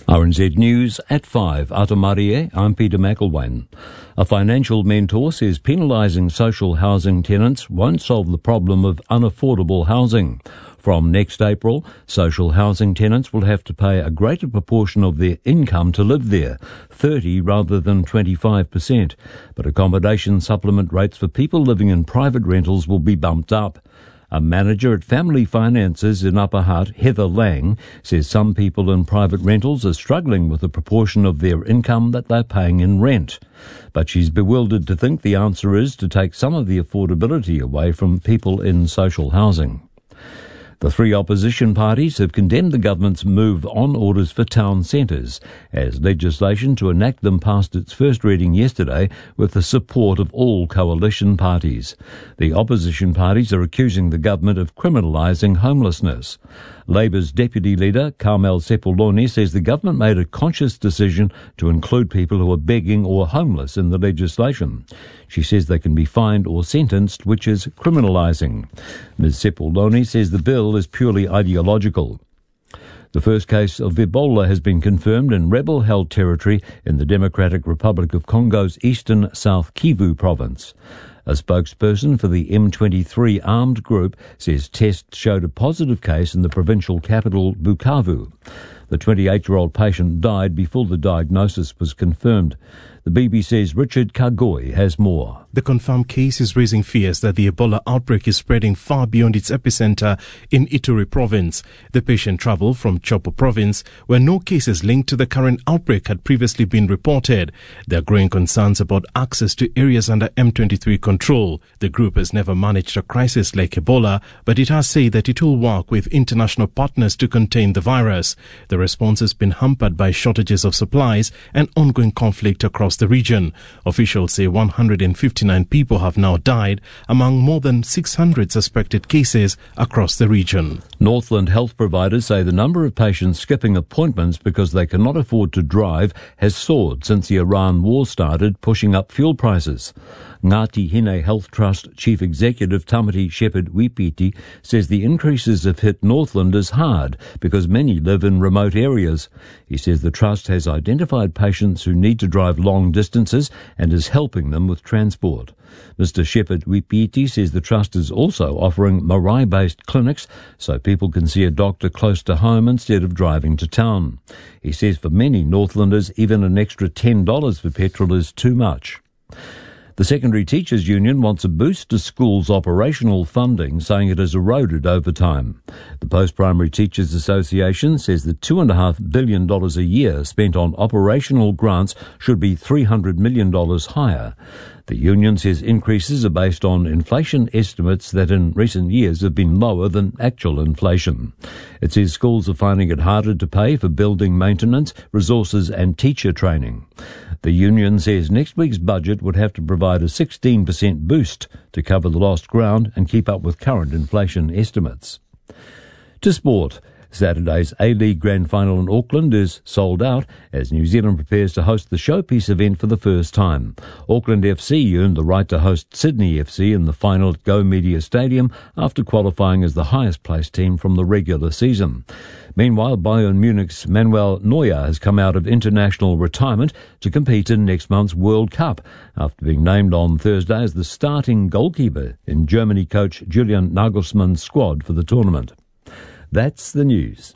RNZ News at 5. Atamarie, I'm Peter McElwain. A financial mentor says penalising social housing tenants won't solve the problem of unaffordable housing. From next April, social housing tenants will have to pay a greater proportion of their income to live there, 30 rather than 25%. But accommodation supplement rates for people living in private rentals will be bumped up. A manager at Family Finances in Upper Hutt, Heather Lang, says some people in private rentals are struggling with the proportion of their income that they're paying in rent. But she's bewildered to think the answer is to take some of the affordability away from people in social housing. The three opposition parties have condemned the government's move on orders for town centres, as legislation to enact them passed its first reading yesterday with the support of all coalition parties. The opposition parties are accusing the government of criminalising homelessness. Labour's deputy leader, Carmel Sepuloni, says the government made a conscious decision to include people who are begging or homeless in the legislation. She says they can be fined or sentenced, which is criminalising. Ms Sepuloni says the bill is purely ideological. The first case of Ebola has been confirmed in rebel-held territory in the Democratic Republic of Congo's eastern South Kivu province. A spokesperson for the M23 armed group says tests showed a positive case in the provincial capital, Bukavu. The 28-year-old patient died before the diagnosis was confirmed. The BBC's Richard Kagoi has more. The confirmed case is raising fears that the Ebola outbreak is spreading far beyond its epicenter in Ituri province. The patient travelled from Chopo province, where no cases linked to the current outbreak had previously been reported. There are growing concerns about access to areas under M23 control. The group has never managed a crisis like Ebola, but it has said that it will work with international partners to contain the virus. The response has been hampered by shortages of supplies and ongoing conflict across the region. Officials say 159 people have now died among more than 600 suspected cases across the region. Northland health providers say the number of patients skipping appointments because they cannot afford to drive has soared since the Iran war started, pushing up fuel prices. Ngati Hine Health Trust Chief Executive Tamati Shepherd-Wipiti says the increases have hit Northlanders hard because many live in remote areas. He says the trust has identified patients who need to drive long distances and is helping them with transport. Mr. Shepherd-Wipiti says the trust is also offering Marae-based clinics so people can see a doctor close to home instead of driving to town. He says for many Northlanders, even an extra $10 for petrol is too much. The Secondary Teachers Union wants a boost to schools' operational funding, saying it has eroded over time. The Post-Primary Teachers Association says that $2.5 billion a year spent on operational grants should be $300 million higher. The union says increases are based on inflation estimates that in recent years have been lower than actual inflation. It says schools are finding it harder to pay for building maintenance, resources and teacher training. The union says next week's budget would have to provide a 16% boost to cover the lost ground and keep up with current inflation estimates. To sport. Saturday's A-League Grand Final in Auckland is sold out as New Zealand prepares to host the showpiece event for the first time. Auckland FC earned the right to host Sydney FC in the final at Go Media Stadium after qualifying as the highest placed team from the regular season. Meanwhile, Bayern Munich's Manuel Neuer has come out of international retirement to compete in next month's World Cup after being named on Thursday as the starting goalkeeper in Germany coach Julian Nagelsmann's squad for the tournament. That's the news.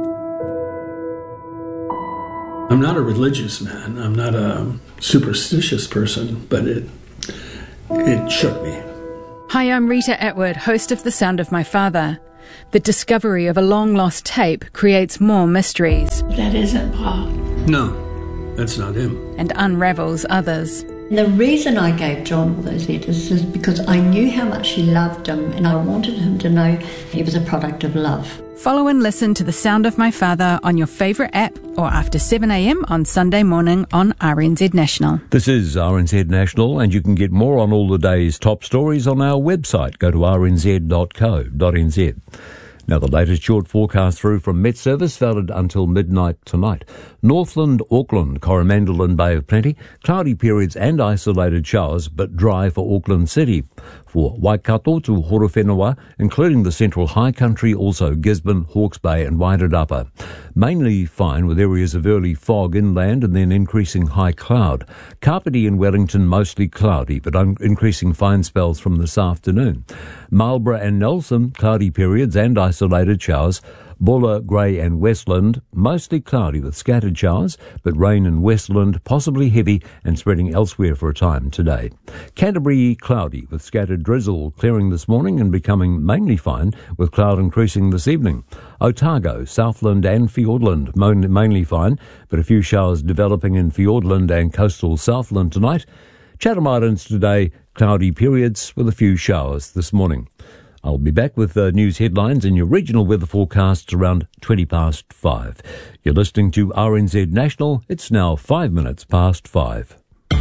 I'm not a religious man. I'm not a superstitious person, but it shook me. Hi, I'm Rita Atwood, host of The Sound of My Father. The discovery of a long-lost tape creates more mysteries. That isn't Paul. No, that's not him. And unravels others. The reason I gave John all those letters is because I knew how much he loved him and I wanted him to know he was a product of love. Follow and listen to The Sound of My Father on your favourite app or after 7 a.m. on Sunday morning on RNZ National. This is RNZ National, and you can get more on all the day's top stories on our website. Go to rnz.co.nz. Now the latest short forecast through from Met Service valid until midnight tonight. Northland, Auckland, Coromandel and Bay of Plenty, cloudy periods and isolated showers, but dry for Auckland City. For Waikato to Horowhenua, including the central high country, also Gisborne, Hawke's Bay and Wairarapa. Mainly fine with areas of early fog inland and then increasing high cloud. Kapiti and Wellington mostly cloudy, but increasing fine spells from this afternoon. Marlborough and Nelson, cloudy periods and isolated showers. Buller, Grey and Westland, mostly cloudy with scattered showers, but rain in Westland, possibly heavy and spreading elsewhere for a time today. Canterbury, cloudy with scattered drizzle, clearing this morning and becoming mainly fine with cloud increasing this evening. Otago, Southland and Fiordland, mainly fine, but a few showers developing in Fiordland and coastal Southland tonight. Chatham Islands today, cloudy periods with a few showers this morning. I'll be back with news headlines and your regional weather forecasts around 5:20. You're listening to RNZ National. It's now 5 minutes past 5.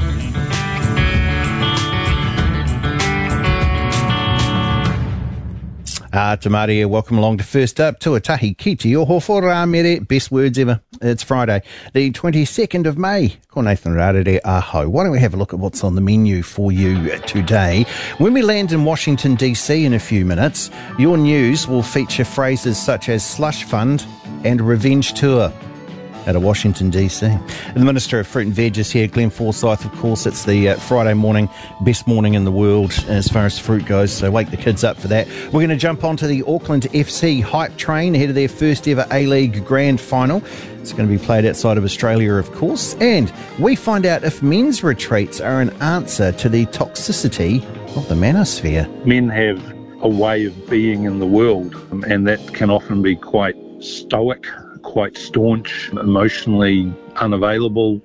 Tamaria, welcome along to First Up. Tuatahi Kiti o hofora mere, best words ever. It's Friday, the 22nd of May. Ko Nathan Rarere aho. Why don't we have a look at what's on the menu for you today? When we land in Washington, D.C. in a few minutes, your news will feature phrases such as slush fund and revenge tour out of Washington, D.C. The Minister of Fruit and Veg is here, Glenn Forsyth. Of course, it's the Friday morning, best morning in the world as far as fruit goes, so wake the kids up for that. We're going to jump onto the Auckland FC hype train ahead of their first ever A-League Grand Final. It's going to be played outside of Australia, of course. And we find out if men's retreats are an answer to the toxicity of the manosphere. Men have a way of being in the world, and that can often be quite stoic, quite staunch, emotionally unavailable.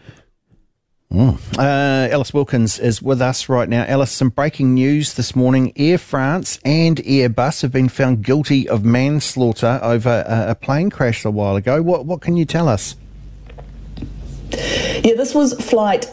Alice Wilkins is with us right now. Alice, some breaking news this morning. Air France and Airbus have been found guilty of manslaughter over a plane crash a while ago. What can you tell us? Yeah, this was flight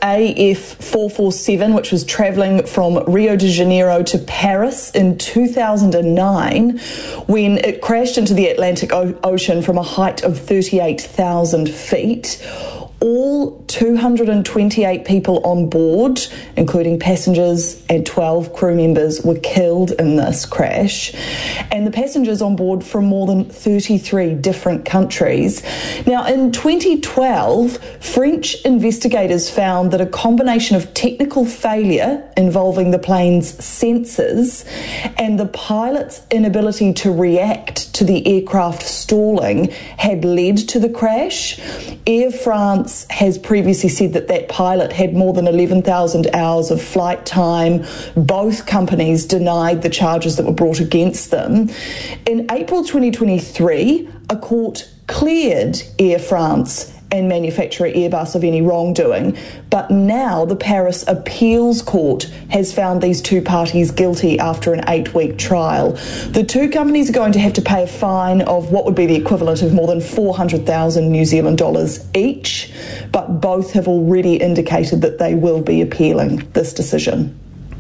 AF447, which was travelling from Rio de Janeiro to Paris in 2009 when it crashed into the Atlantic Ocean from a height of 38,000 feet. All 228 people on board, including passengers and 12 crew members, were killed in this crash. And the passengers on board from more than 33 different countries. Now, in 2012, French investigators found that a combination of technical failure involving the plane's sensors and the pilot's inability to react to the aircraft stalling had led to the crash. Air France has previously said that pilot had more than 11,000 hours of flight time. Both companies denied the charges that were brought against them. In April 2023, a court cleared Air France and manufacturer Airbus of any wrongdoing, but now the Paris Appeals Court has found these two parties guilty after an 8-week trial. The two companies are going to have to pay a fine of what would be the equivalent of more than 400,000 New Zealand dollars each, but both have already indicated that they will be appealing this decision.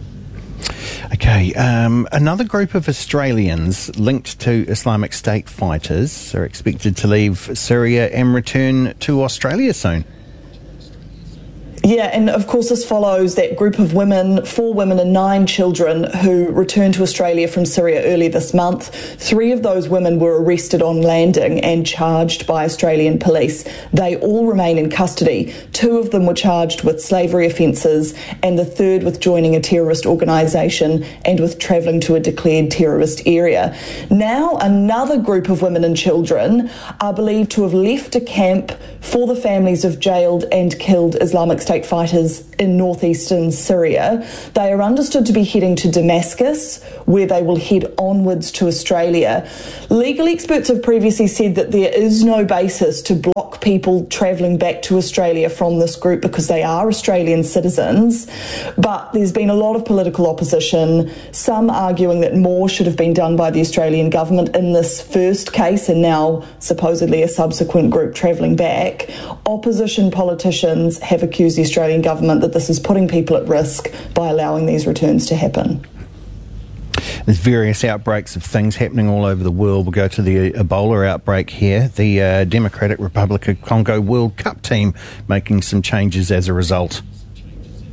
Okay, another group of Australians linked to Islamic State fighters are expected to leave Syria and return to Australia soon. Yeah, and of course this follows that group of women, 4 women and 9 children who returned to Australia from Syria early this month. 3 of those women were arrested on landing and charged by Australian police. They all remain in custody. 2 of them were charged with slavery offences and the third with joining a terrorist organisation and with travelling to a declared terrorist area. Now another group of women and children are believed to have left a camp for the families of jailed and killed Islamic State fighters in northeastern Syria. They are understood to be heading to Damascus, where they will head onwards to Australia. Legal experts have previously said that there is no basis to block people travelling back to Australia from this group because they are Australian citizens, but there's been a lot of political opposition, some arguing that more should have been done by the Australian government in this first case and now supposedly a subsequent group travelling back. Opposition politicians have accused the Australian government that this is putting people at risk by allowing these returns to happen. There's various outbreaks of things happening all over the world. We'll go to the Ebola outbreak here. The Democratic Republic of Congo World Cup team making some changes as a result.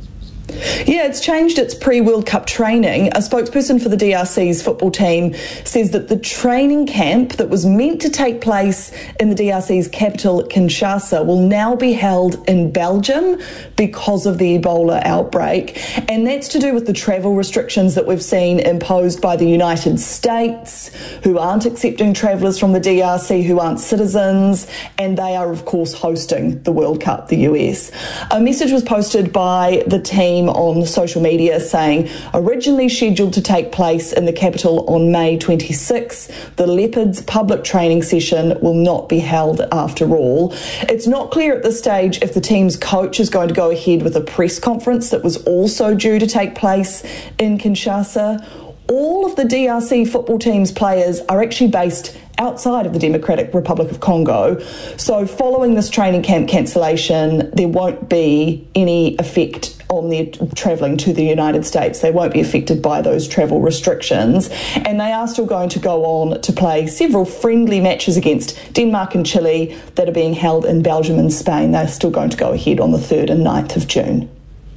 Yeah, it's changed its pre-World Cup training. A spokesperson for the DRC's football team says that the training camp that was meant to take place in the DRC's capital, Kinshasa, will now be held in Belgium because of the Ebola outbreak. And that's to do with the travel restrictions that we've seen imposed by the United States, who aren't accepting travellers from the DRC who aren't citizens, and they are, of course, hosting the World Cup, the US. A message was posted by the team on social media saying, originally scheduled to take place in the capital on May 26, the Leopards public training session will not be held after all. It's not clear at this stage if the team's coach is going to go ahead with a press conference that was also due to take place in Kinshasa. All of the DRC football team's players are actually based outside of the Democratic Republic of Congo. So following this training camp cancellation, there won't be any effect on their travelling to the United States. They won't be affected by those travel restrictions. And they are still going to go on to play several friendly matches against Denmark and Chile that are being held in Belgium and Spain. They're still going to go ahead on the 3rd and 9th of June.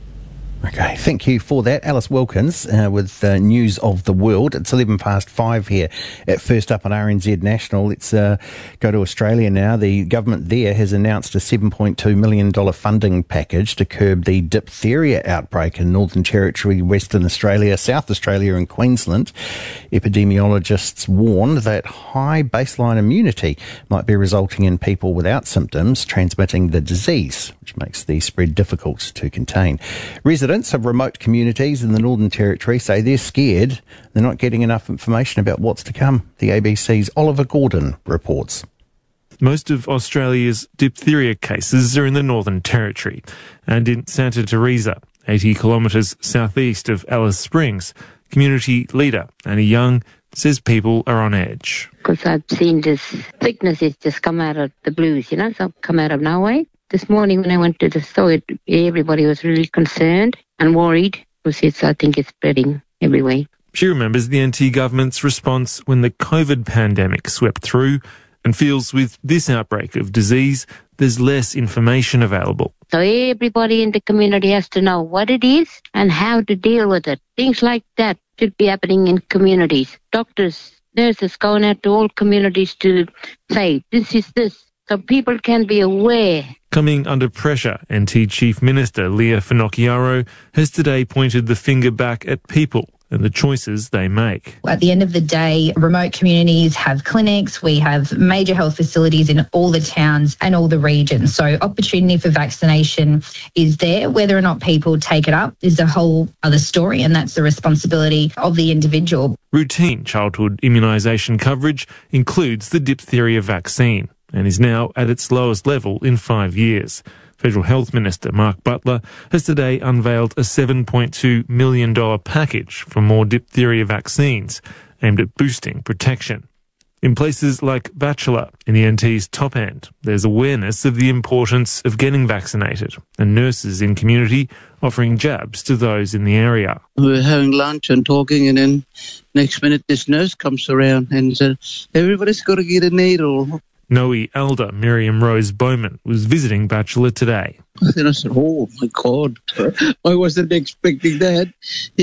Okay, thank you for that. Alice Wilkins with News of the World. It's 5:11 here at First Up on RNZ National. Let's go to Australia now. The government there has announced a $7.2 million funding package to curb the diphtheria outbreak in Northern Territory, Western Australia, South Australia and Queensland. Epidemiologists warn that high baseline immunity might be resulting in people without symptoms transmitting the disease, which makes the spread difficult to contain. Residents of remote communities in the Northern Territory say they're scared they're not getting enough information about what's to come. The ABC's Oliver Gordon reports. Most of Australia's diphtheria cases are in the Northern Territory and in Santa Teresa, 80 kilometres southeast of Alice Springs. Community leader Annie Young says people are on edge. Because I've seen this sickness has just come out of the blues, so come out of nowhere. This morning when I went to the store, everybody was really concerned and worried because I think it's spreading everywhere. She remembers the NT government's response when the COVID pandemic swept through and feels with this outbreak of disease, there's less information available. So everybody in the community has to know what it is and how to deal with it. Things like that should be happening in communities. Doctors, nurses going out to all communities to say, this is this, so people can be aware. Coming under pressure, NT Chief Minister Leah Finocchiaro has today pointed the finger back at people and the choices they make. At the end of the day, remote communities have clinics, we have major health facilities in all the towns and all the regions. So opportunity for vaccination is there. Whether or not people take it up is a whole other story, and that's the responsibility of the individual. Routine childhood immunisation coverage includes the diphtheria vaccine and is now at its lowest level in 5 years. Federal Health Minister Mark Butler has today unveiled a $7.2 million package for more diphtheria vaccines aimed at boosting protection. In places like Bachelor, in the NT's top end, there's awareness of the importance of getting vaccinated, and nurses in community offering jabs to those in the area. We're having lunch and talking, and then next minute this nurse comes around and says, everybody's got to get a needle. NOE elder Miriam Rose Bowman was visiting Bachelor today. Then I said, oh my God, I wasn't expecting that.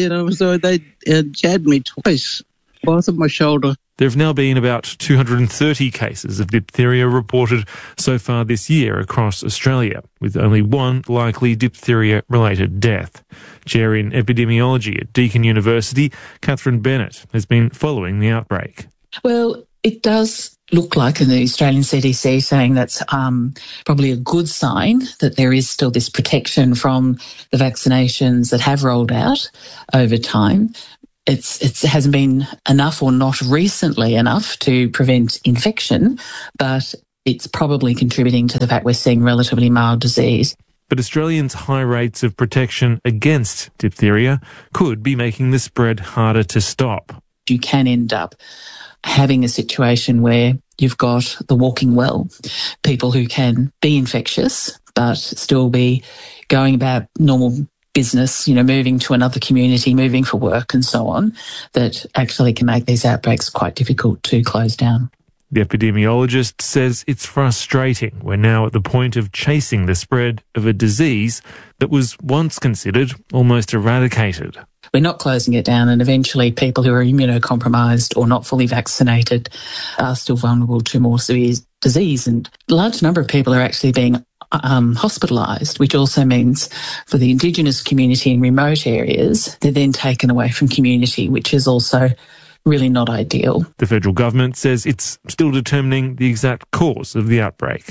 So they jabbed me twice, both of my shoulder. There have now been about 230 cases of diphtheria reported so far this year across Australia, with only one likely diphtheria-related death. Chair in epidemiology at Deakin University, Catherine Bennett, has been following the outbreak. Well, it does look like in the Australian CDC saying that's probably a good sign that there is still this protection from the vaccinations that have rolled out over time. It hasn't been enough or not recently enough to prevent infection, but it's probably contributing to the fact we're seeing relatively mild disease. But Australians' high rates of protection against diphtheria could be making the spread harder to stop. You can end up having a situation where you've got the walking well, people who can be infectious but still be going about normal business, moving to another community, moving for work and so on, that actually can make these outbreaks quite difficult to close down. The epidemiologist says it's frustrating. We're now at the point of chasing the spread of a disease that was once considered almost eradicated. We're not closing it down, and eventually people who are immunocompromised or not fully vaccinated are still vulnerable to more severe disease. And a large number of people are actually being hospitalised, which also means for the Indigenous community in remote areas, they're then taken away from community, which is also really not ideal. The federal government says it's still determining the exact cause of the outbreak.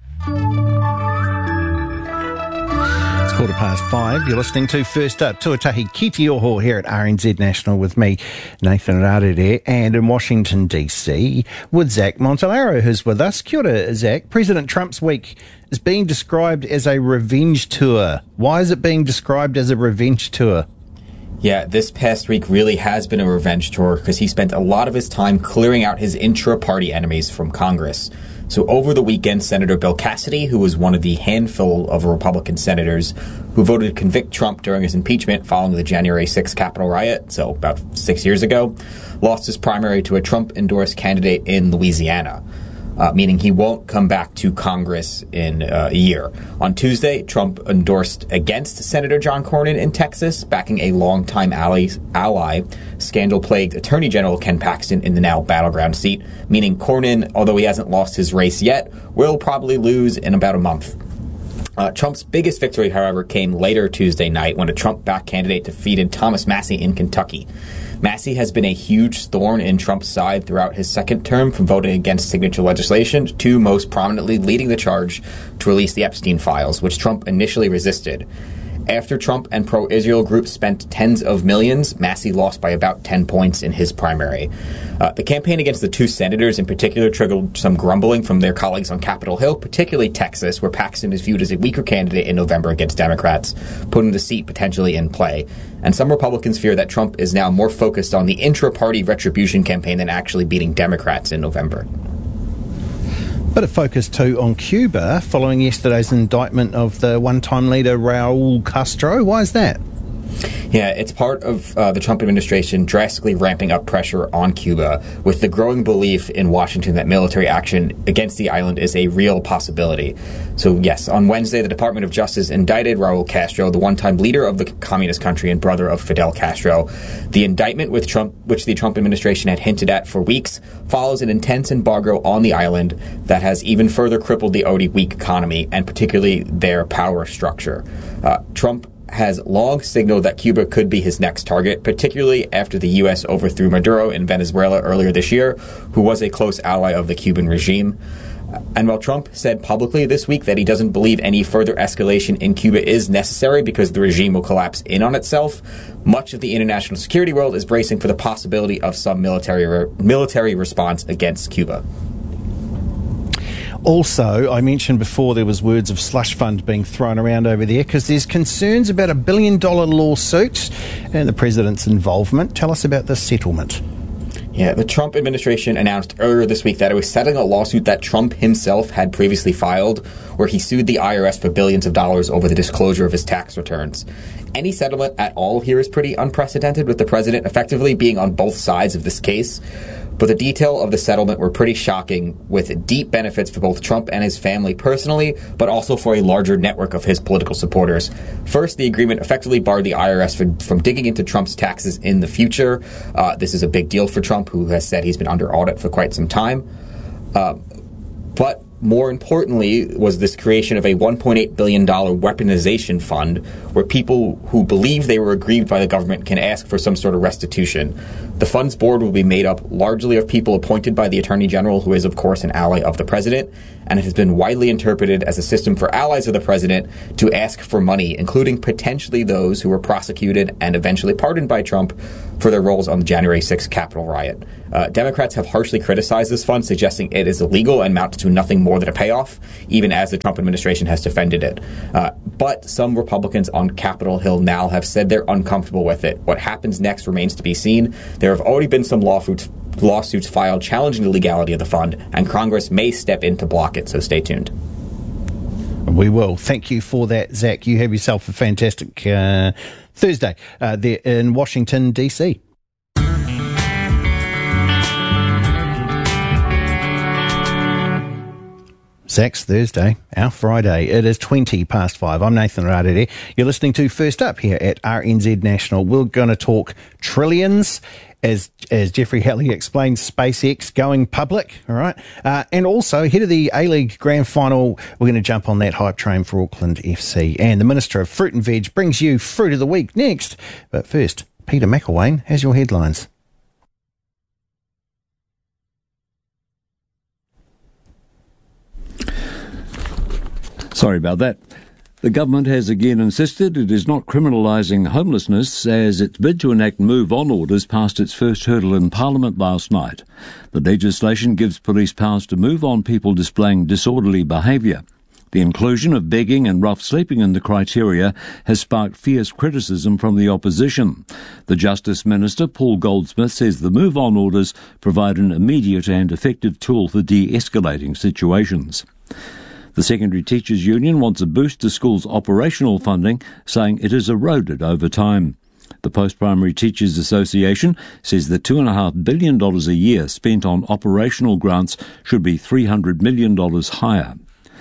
It's 5:15. You're listening to First Up, Tuatahi Ki Te Oho here at RNZ National with me, Nathan Rarere, and in Washington, D.C. with Zach Montalaro, who's with us. Kia ora, Zach. President Trump's week is being described as a revenge tour. Why is it being described as a revenge tour? Yeah, this past week really has been a revenge tour because he spent a lot of his time clearing out his intra-party enemies from Congress. So over the weekend, Senator Bill Cassidy, who was one of the handful of Republican senators who voted to convict Trump during his impeachment following the January 6th Capitol riot, so about 6 years ago, lost his primary to a Trump-endorsed candidate in Louisiana. Meaning he won't come back to Congress in a year. On Tuesday, Trump endorsed against Senator John Cornyn in Texas, backing a longtime ally, scandal-plagued Attorney General Ken Paxton in the now battleground seat, meaning Cornyn, although he hasn't lost his race yet, will probably lose in about a month. Trump's biggest victory, however, came later Tuesday night when a Trump-backed candidate defeated Thomas Massie in Kentucky. Massie has been a huge thorn in Trump's side throughout his second term, from voting against signature legislation to most prominently leading the charge to release the Epstein files, which Trump initially resisted. After Trump and pro-Israel groups spent tens of millions, Massie lost by about 10 points in his primary. The campaign against the two senators in particular triggered some grumbling from their colleagues on Capitol Hill, particularly Texas, where Paxton is viewed as a weaker candidate in November against Democrats, putting the seat potentially in play. And some Republicans fear that Trump is now more focused on the intra-party retribution campaign than actually beating Democrats in November. Bit of focus too on Cuba following yesterday's indictment of the one-time leader Raul Castro. Why is that? Yeah, it's part of the Trump administration drastically ramping up pressure on Cuba, with the growing belief in Washington that military action against the island is a real possibility. So yes, on Wednesday, the Department of Justice indicted Raul Castro, the one-time leader of the communist country and brother of Fidel Castro. The indictment with Trump, which the Trump administration had hinted at for weeks, follows an intense embargo on the island that has even further crippled the already weak economy and particularly their power structure. Trump has long signaled that Cuba could be his next target, particularly after the U.S. overthrew Maduro in Venezuela earlier this year, who was a close ally of the Cuban regime. And while Trump said publicly this week that he doesn't believe any further escalation in Cuba is necessary because the regime will collapse in on itself, much of the international security world is bracing for the possibility of some military response against Cuba. Also, I mentioned before there was words of slush fund being thrown around over there because there's concerns about a $1 billion lawsuit and the president's involvement. Tell us about this settlement. Yeah, the Trump administration announced earlier this week that it was settling a lawsuit that Trump himself had previously filed, where he sued the IRS for billions of dollars over the disclosure of his tax returns. Any settlement at all here is pretty unprecedented, with the president effectively being on both sides of this case. But the detail of the settlement were pretty shocking, with deep benefits for both Trump and his family personally, but also for a larger network of his political supporters. First, the agreement effectively barred the IRS from digging into Trump's taxes in the future. This is a big deal for Trump, who has said he's been under audit for quite some time. But more importantly was this creation of a $1.8 billion weaponization fund where people who believe they were aggrieved by the government can ask for some sort of restitution. The fund's board will be made up largely of people appointed by the Attorney General, who is, of course, an ally of the president, and it has been widely interpreted as a system for allies of the president to ask for money, including potentially those who were prosecuted and eventually pardoned by Trump for their roles on the January 6th Capitol riot. Democrats have harshly criticized this fund, suggesting it is illegal and amounts to nothing more than a payoff, even as the Trump administration has defended it. But some Republicans on Capitol Hill now have said they're uncomfortable with it. What happens next remains to be seen. There have already been some lawsuits filed challenging the legality of the fund, and Congress may step in to block it, so stay tuned. We will. Thank you for that, Zach. You have yourself a fantastic Thursday there in Washington, D.C. Zach's Thursday, our Friday. It is 20 past 5. I'm Nathan Rarere. You're listening to First Up here at RNZ National. We're going to talk trillions, as Jeffrey Halley explains, SpaceX going public, all right? And also, ahead of the A-League Grand Final, we're going to jump on that hype train for Auckland FC. And the Minister of Fruit and Veg brings you Fruit of the Week next. But first, Peter McElwain has your headlines. Sorry about that. The government has again insisted it is not criminalising homelessness as its bid to enact move-on orders passed its first hurdle in Parliament last night. The legislation gives police powers to move on people displaying disorderly behaviour. The inclusion of begging and rough sleeping in the criteria has sparked fierce criticism from the opposition. The Justice Minister, Paul Goldsmith, says the move-on orders provide an immediate and effective tool for de-escalating situations. The Secondary Teachers Union wants a boost to schools' operational funding, saying it has eroded over time. The Post-Primary Teachers Association says the $2.5 billion a year spent on operational grants should be $300 million higher.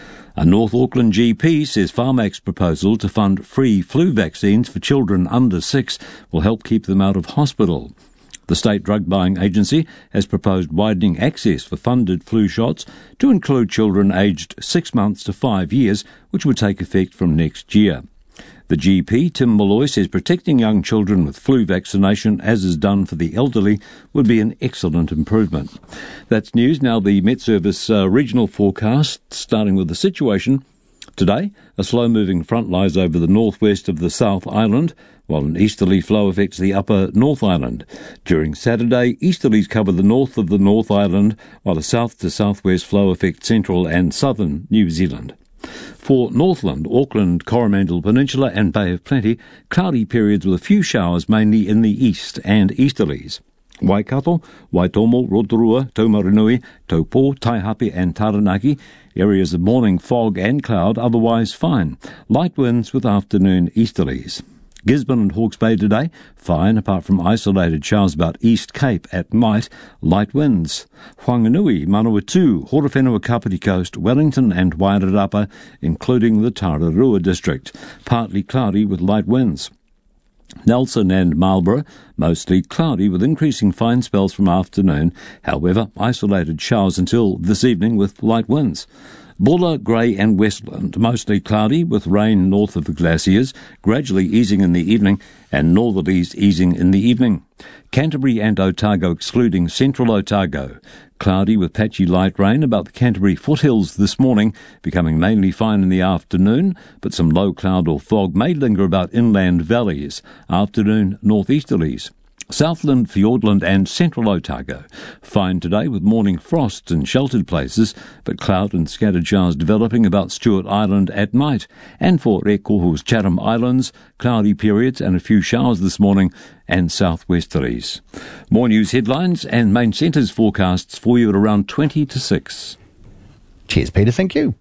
A North Auckland GP says Pharmac's proposal to fund free flu vaccines for children under 6 will help keep them out of hospital. The State Drug Buying Agency has proposed widening access for funded flu shots to include children aged 6 months to 5 years, which would take effect from next year. The GP, Tim Malloy, says protecting young children with flu vaccination, as is done for the elderly, would be an excellent improvement. That's news. Now the Met Service regional forecast, starting with the situation. Today, a slow-moving front lies over the northwest of the South Island, while an easterly flow affects the upper North Island. During Saturday, easterlies cover the north of the North Island, while a south to southwest flow affects central and southern New Zealand. For Northland, Auckland, Coromandel Peninsula and Bay of Plenty, cloudy periods with a few showers mainly in the east and easterlies. Waikato, Waitomo, Rotorua, Taumarunui, Taupo, Taihape and Taranaki, areas of morning fog and cloud, otherwise fine. Light winds with afternoon easterlies. Gisborne and Hawke's Bay today, fine apart from isolated showers about East Cape at night, light winds. Whanganui, Manawatu, Horowhenua Kapiti Coast, Wellington and Wairarapa, including the Tararua district, partly cloudy with light winds. Nelson and Marlborough, mostly cloudy with increasing fine spells from afternoon, however, isolated showers until this evening with light winds. Bulla, Grey and Westland, mostly cloudy with rain north of the glaciers, gradually easing in the evening, and northerlies easing in the evening. Canterbury and Otago excluding central Otago. Cloudy with patchy light rain about the Canterbury foothills this morning, becoming mainly fine in the afternoon, but some low cloud or fog may linger about inland valleys. Afternoon northeasterlies. Southland, Fiordland and central Otago. Fine today with morning frosts in sheltered places, but cloud and scattered showers developing about Stewart Island at night. And for Rekohu's Chatham Islands, cloudy periods and a few showers this morning and southwesterlies. More news headlines and main centres forecasts for you at around 20 to 6. Cheers, Peter. Thank you.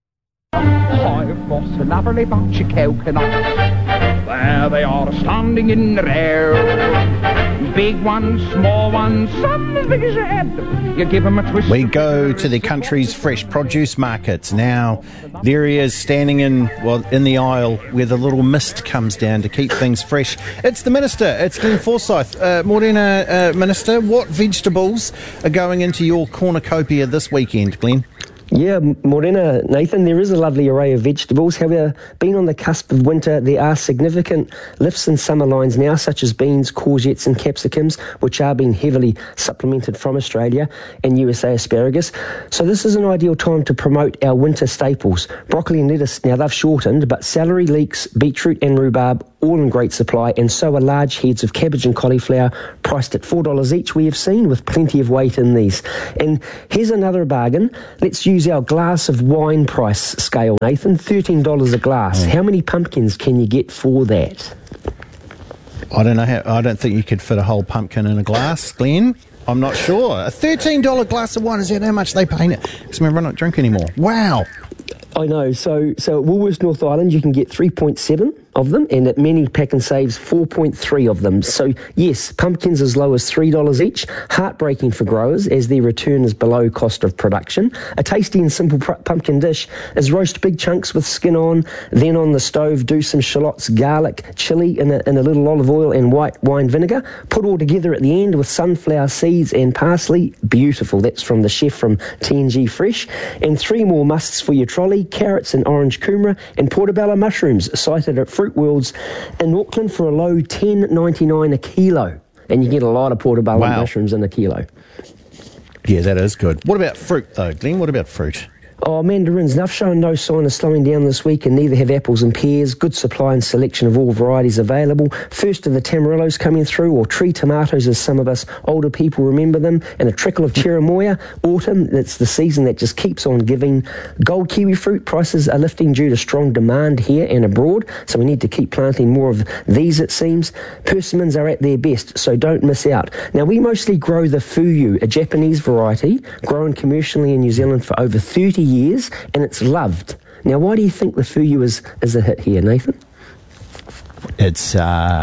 I've got a lovely bunch of coconuts. There they are standing in the air. Big ones, small ones, some as big as your head. You give them a twist. We go to the country's fresh produce markets. Now, there he is standing in the aisle where the little mist comes down to keep things fresh. It's the Minister. It's Glenn Forsyth. Morena, Minister, what vegetables are going into your cornucopia this weekend, Glenn? Yeah, Morena, Nathan, there is a lovely array of vegetables. However, being on the cusp of winter, there are significant lifts in summer lines now, such as beans, courgettes and capsicums, which are being heavily supplemented from Australia, and USA asparagus. So this is an ideal time to promote our winter staples. Broccoli and lettuce, now they've shortened, but celery, leeks, beetroot and rhubarb, all in great supply, and so are large heads of cabbage and cauliflower, priced at $4 each, we have seen, with plenty of weight in these. And here's another bargain. Let's use our glass of wine price scale, Nathan. $13 a glass. How many pumpkins can you get for that? I don't know. I don't think you could fit a whole pumpkin in a glass, Glenn. I'm not sure. A $13 glass of wine, is that how much they pay it? Because remember, I don't drink anymore. Wow. I know. So at Woolworths North Island, you can get 3.7 of them, and at many pack and saves 4.3 of them. So yes, pumpkins as low as $3 each. Heartbreaking for growers as their return is below cost of production. A tasty and simple pumpkin dish is roast big chunks with skin on, then on the stove do some shallots, garlic, chilli in a little olive oil and white wine vinegar. Put all together at the end with sunflower seeds and parsley. Beautiful. That's from the chef from TNG Fresh. And 3 more musts for your trolley: carrots and orange kumara and portobello mushrooms, cited at Fruit Worlds in Auckland for a low $10.99 a kilo. And you get a lot of portobello mushrooms in a kilo. Yeah, that is good. What about fruit, though, Glenn? What about fruit? Oh, mandarins, they've shown no sign of slowing down this week, and neither have apples and pears. Good supply and selection of all varieties available. First of the tamarillos coming through, or tree tomatoes as some of us older people remember them, and a trickle of cherimoya. Autumn, that's the season that just keeps on giving. Gold kiwi fruit prices are lifting due to strong demand here and abroad, so we need to keep planting more of these, it seems. Persimmons are at their best, so don't miss out. Now, we mostly grow the fuyu, a Japanese variety, grown commercially in New Zealand for over 30 years, and it's loved. Now, why do you think the fuyu is a hit here, Nathan? It's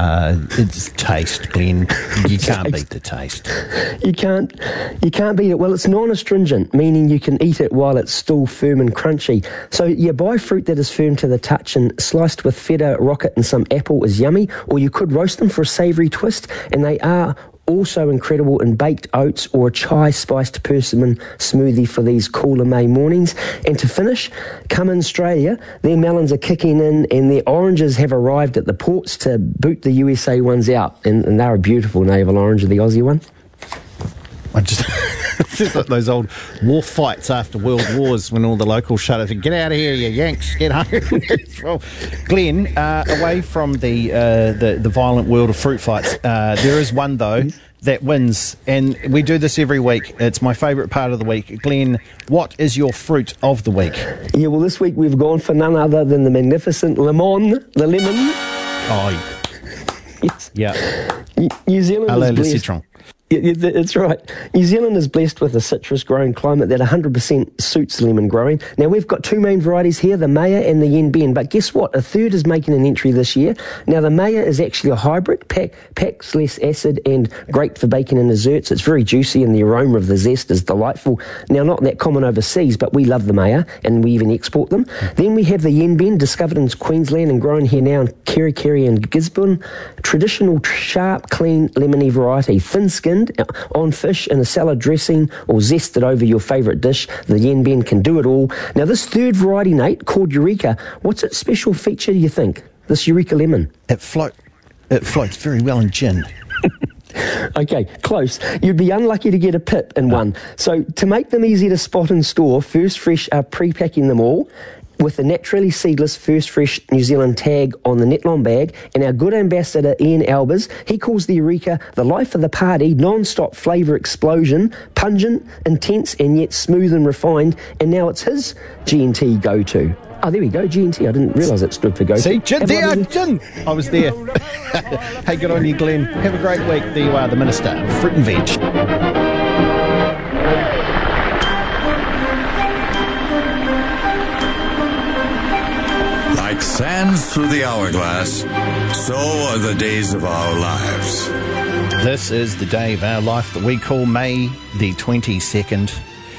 taste, Glenn. You can't beat the taste. You can't beat it. Well, it's non-astringent, meaning you can eat it while it's still firm and crunchy. So you buy fruit that is firm to the touch, and sliced with feta, rocket and some apple is yummy, or you could roast them for a savoury twist, and they are also incredible in baked oats or a chai-spiced persimmon smoothie for these cooler May mornings. And to finish, come in Australia, their melons are kicking in and their oranges have arrived at the ports to boot the USA ones out. And they're a beautiful navel orange, the Aussie one. I just it's like those old war fights after World Wars when all the locals shut up and get out of here, you Yanks, get home. Well, Glenn, away from the violent world of fruit fights, there is one though that wins, and we do this every week. It's my favourite part of the week. Glenn, what is your fruit of the week? Yeah, well, this week we've gone for none other than the magnificent lemon, the lemon. Oh, yes. Yeah. New Zealand Hello, is blessed. citron. Yeah, that's right. New Zealand is blessed with a citrus-growing climate that 100% suits lemon growing. Now, we've got 2 main varieties here, the Maya and the Yen Ben, but guess what? A third is making an entry this year. Now, the Maya is actually a hybrid, packs less acid and great for baking and desserts. It's very juicy and the aroma of the zest is delightful. Now, not that common overseas, but we love the Maya and we even export them. Then we have the Yen Ben, discovered in Queensland and grown here now in Kerikeri and Gisborne. Traditional, sharp, clean, lemony variety, thin-skinned, on fish in a salad dressing or zested over your favourite dish. The Yen Ben can do it all. Now, this third variety, Nate, called Eureka, what's its special feature, do you think? This Eureka lemon. It floats very well in gin. Okay, close. You'd be unlucky to get a pip in one. So to make them easy to spot in store, First Fresh are pre-packing them all with the naturally seedless First Fresh New Zealand tag on the Netlon bag, and our good ambassador Ian Albers, he calls the Eureka the life of the party, non-stop flavour explosion, pungent, intense and yet smooth and refined, and now it's his G&T go-to. Oh, there we go, G&T. I didn't realise it stood for go-to. See, gin. I was there. Hey, good on you, Glenn. Have a great week. There you are, the Minister of Fruit and Veg. Like sands through the hourglass, so are the days of our lives. This is the day of our life that we call May the 22nd.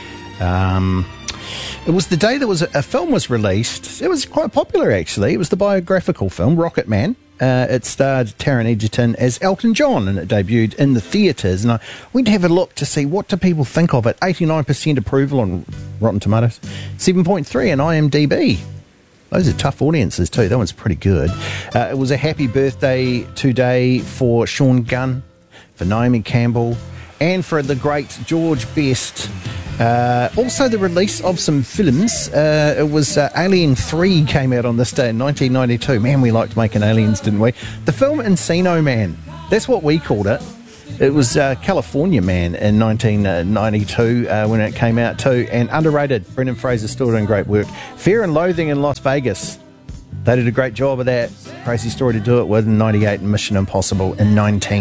It was the day that a film was released. It was quite popular, actually. It was the biographical film, Rocket Man. It starred Taron Egerton as Elton John, and it debuted in the theatres. And I went to have a look to see what do people think of it. 89% approval on Rotten Tomatoes, 7.3 on IMDb. Those are tough audiences too. That one's pretty good. It was a happy birthday today for Sean Gunn, for Naomi Campbell, and for the great George Best. Also the release of some films. It was Alien 3 came out on this day in 1992. Man, we liked making aliens, didn't we? The film Encino Man. That's what we called it. It was California Man in 1992 when it came out too, and underrated. Brendan Fraser still doing great work. Fear and Loathing in Las Vegas. They did a great job of that. Crazy story to do it with in 98 and Mission Impossible in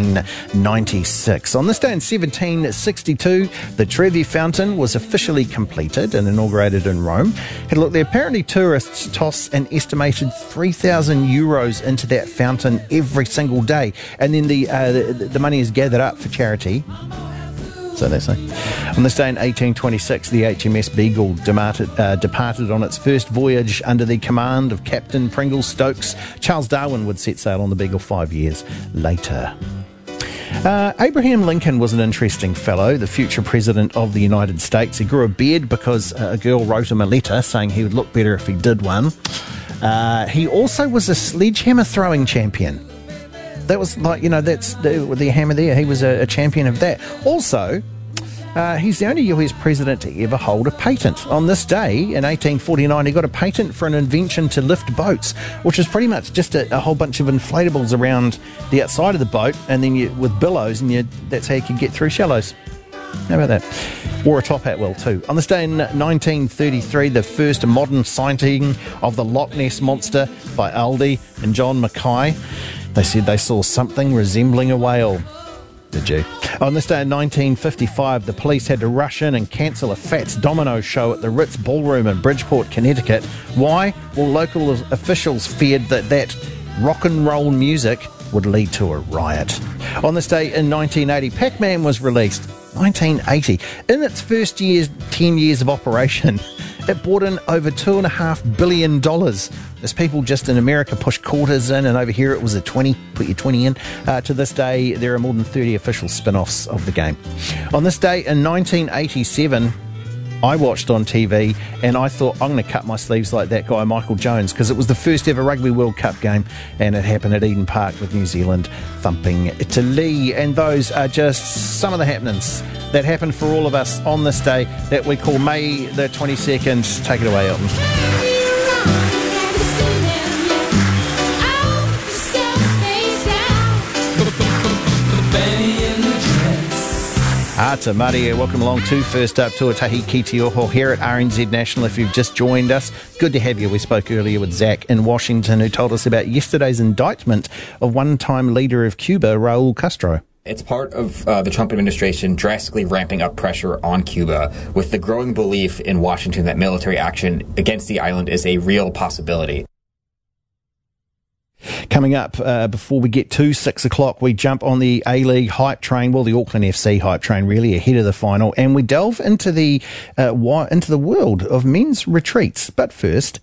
1996. On this day in 1762, the Trevi Fountain was officially completed and inaugurated in Rome. And look, there apparently tourists toss an estimated 3,000 euros into that fountain every single day. And then the money is gathered up for charity. So they say. On this day in 1826, the HMS Beagle departed on its first voyage under the command of Captain Pringle Stokes. Charles Darwin would set sail on the Beagle 5 years later. Abraham Lincoln was an interesting fellow, the future president of the United States. He grew a beard because a girl wrote him a letter saying he would look better if he did one. He also was a sledgehammer throwing champion. That was like, that's the hammer there. He was a champion of that. Also, he's the only US president to ever hold a patent. On this day, in 1849, he got a patent for an invention to lift boats, which was pretty much just a whole bunch of inflatables around the outside of the boat, and then with billows, and that's how you could get through shallows. How about that? Wore a top hat well too. On this day in 1933, the first modern sighting of the Loch Ness Monster by Aldi and John Mackay. They said they saw something resembling a whale. Did you? On this day in 1955, the police had to rush in and cancel a Fats Domino show at the Ritz Ballroom in Bridgeport, Connecticut. Why? Well, local officials feared that rock and roll music would lead to a riot. On this day in 1980, Pac-Man was released. 1980. In its first 10 years of operation, it brought in over $2.5 billion. As people just in America push quarters in, and over here it was a 20, put your 20 in. To this day, there are more than 30 official spin-offs of the game. On this day in 1987, I watched on TV and I thought, I'm going to cut my sleeves like that guy Michael Jones, because it was the first ever Rugby World Cup game and it happened at Eden Park with New Zealand thumping Italy. And those are just some of the happenings that happened for all of us on this day that we call May the 22nd. Take it away, Elton. Ata Maria, welcome along to First Up, Tuatahi ki te oho here at RNZ National. If you've just joined us, good to have you. We spoke earlier with Zach in Washington, who told us about yesterday's indictment of one-time leader of Cuba, Raul Castro. It's part of the Trump administration drastically ramping up pressure on Cuba, with the growing belief in Washington that military action against the island is a real possibility. Coming up, before we get to 6 o'clock, we jump on the A-League hype train, well, the Auckland FC hype train, really, ahead of the final, and we delve into the world of men's retreats. But first,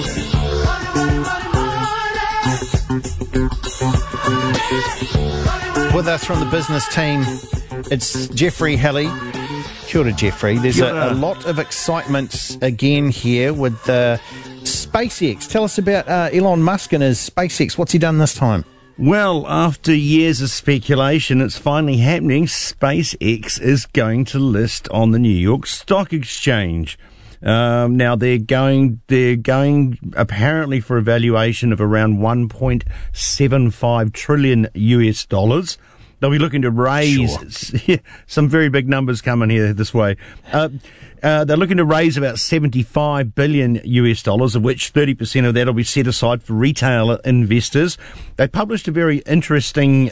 with us from the business team, it's Jeffrey Halley. Kia ora, Jeffrey. There's a lot of excitement again here with SpaceX. Tell us about Elon Musk and his SpaceX. What's he done this time? Well, after years of speculation, it's finally happening. SpaceX is going to list on the New York Stock Exchange. Now they're going apparently for a valuation of around $1.75 trillion US. They'll be looking to raise some very big numbers coming here this way. They're looking to raise about $75 billion US, of which 30% of that will be set aside for retail investors. They published a very interesting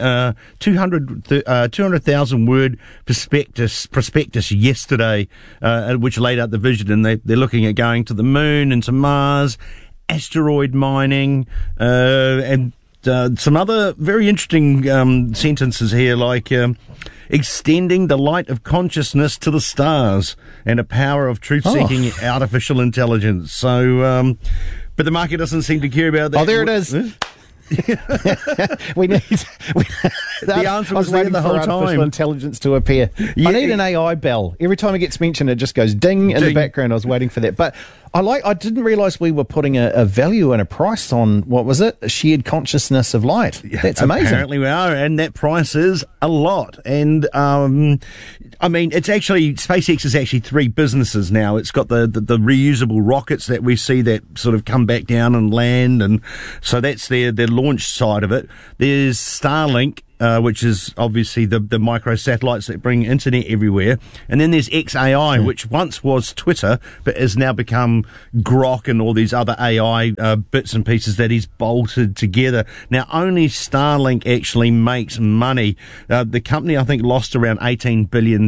200,000 word prospectus yesterday, which laid out the vision, and they're looking at going to the moon and to Mars, asteroid mining, and some other very interesting sentences here, like extending the light of consciousness to the stars and a power of truth-seeking artificial intelligence. So, but the market doesn't seem to care about that. Oh, there it is. We need. The answer was there the whole time. Artificial intelligence to appear. Yeah. I need an AI bell. Every time it gets mentioned, it just goes ding in the background. I was waiting for that, but I didn't realise we were putting a value and a price on, what was it? A shared consciousness of light. That's amazing. Apparently we are, and that price is a lot. And I mean, it's actually, SpaceX is actually three businesses now. It's got the reusable rockets that we see that sort of come back down and land, and so that's their launch side of it. There's Starlink, which is obviously the micro satellites that bring internet everywhere. And then there's XAI, which once was Twitter, but has now become Grok and all these other AI bits and pieces that he's bolted together. Now, only Starlink actually makes money. The company, I think, lost around $18 billion.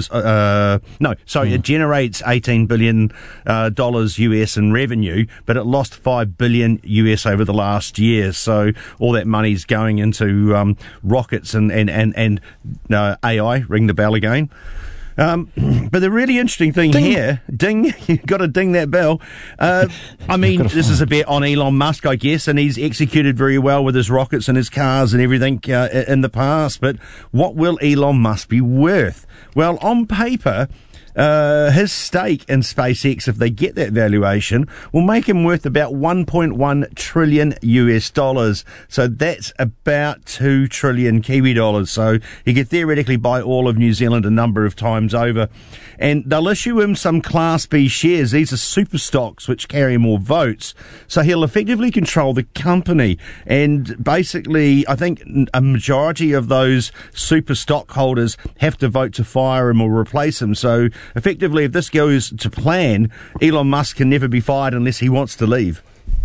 It generates $18 billion US in revenue, but it lost $5 billion US over the last year. So all that money's going into rockets and AI. Ring the bell again. But the really interesting thing here, ding, you've got to ding that bell. This is a bet on Elon Musk, I guess, and he's executed very well with his rockets and his cars and everything in the past. But what will Elon Musk be worth? Well, on paper, his stake in SpaceX, if they get that valuation, will make him worth about $1.1 trillion US. So that's about 2 trillion Kiwi dollars. So he could theoretically buy all of New Zealand a number of times over. And they'll issue him some Class B shares. These are super stocks which carry more votes. So he'll effectively control the company. And basically, I think a majority of those super stockholders have to vote to fire him or replace him. So effectively, if this goes to plan, Elon Musk can never be fired unless he wants to leave.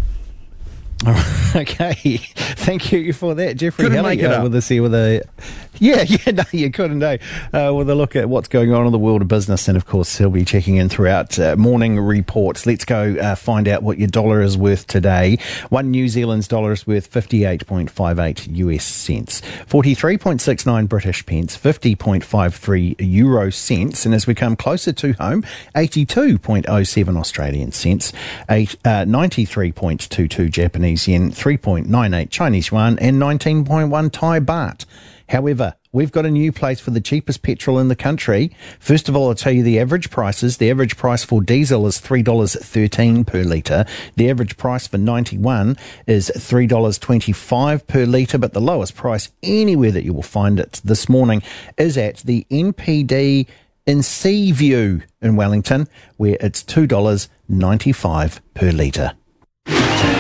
Okay, thank you for that, Jeffrey. Couldn't make it up. With you couldn't, with a look at what's going on in the world of business, and of course he'll be checking in throughout morning reports. Let's go find out what your dollar is worth today. One New Zealand's dollar is worth 58.58 US cents, 43.69 British pence, 50.53 euro cents, and as we come closer to home, 82.07 Australian cents, 93.22 Japanese yen, 3.98 Chinese yuan, and 19.1 Thai baht. However, we've got a new place for the cheapest petrol in the country. First of all, I'll tell you the average prices. The average price for diesel is $3.13 per litre. The average price for 91 is $3.25 per litre, but the lowest price anywhere that you will find it this morning is at the NPD in Seaview in Wellington, where it's $2.95 per litre.